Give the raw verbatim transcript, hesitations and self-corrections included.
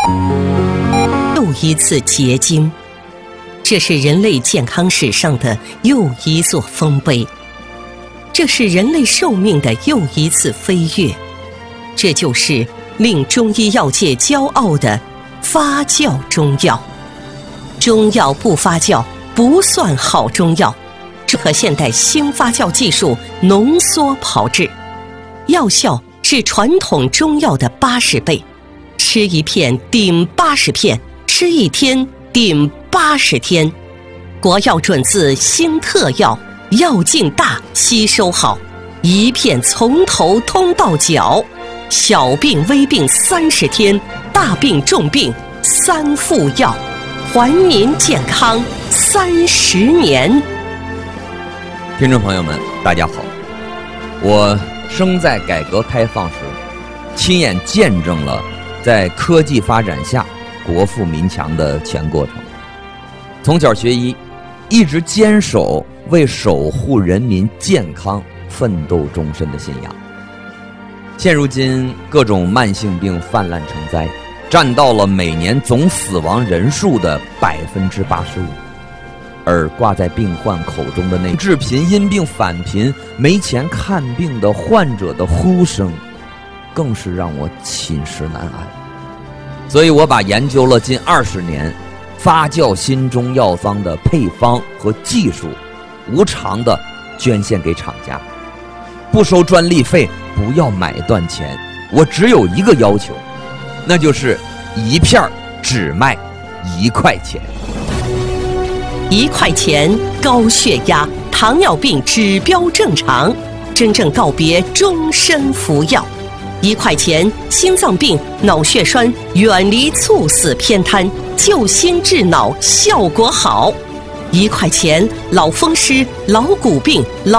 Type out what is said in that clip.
又一次结晶，这是人类健康史上的又一座丰碑，这是人类寿命的又一次飞跃，这就是令中医药界骄傲的发酵中药。中药不发酵不算好中药，这和现代新发酵技术浓缩炮制，药效是传统中药的八十倍，吃一片顶八十片，吃一天顶八十天。国药准字新特药，药劲大，吸收好，一片从头通到脚，小病微病三十天，大病重病三副药，还您健康三十年。 听众朋友们，大家好，我生在改革开放时，亲眼见证了在科技发展下国富民强的全过程。从小学医，一直坚守为守护人民健康奋斗终身的信仰。现如今各种慢性病泛滥成灾，占到了每年总死亡人数的百分之八十五，而挂在病患口中的那致贫、因病返贫、没钱看病的患者的呼声，更是让我寝食难安。所以我把研究了近二十年发酵新中药方的配方和技术，无偿的捐献给厂家，不收专利费，不要买断钱。我只有一个要求，那就是一片只卖一块钱。 一块钱，高血压、糖尿病指标正常，真正告别终身服药。一块钱，心脏病、脑血栓远离猝死偏瘫，救心治脑效果好。一块钱，老风湿、老骨病、老